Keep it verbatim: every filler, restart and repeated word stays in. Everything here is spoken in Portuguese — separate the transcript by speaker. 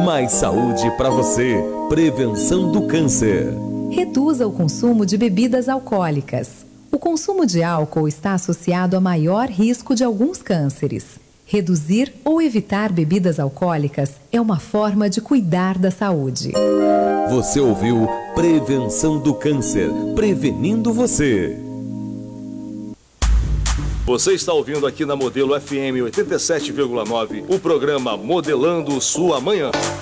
Speaker 1: Mais saúde para você. Prevenção do câncer.
Speaker 2: Reduza o consumo de bebidas alcoólicas. O consumo de álcool está associado a maior risco de alguns cânceres. Reduzir ou evitar bebidas alcoólicas é uma forma de cuidar da saúde.
Speaker 1: Você ouviu Prevenção do Câncer, prevenindo você.
Speaker 3: Você está ouvindo aqui na Modelo F M oitenta e sete vírgula nove o programa Modelando Sua Manhã.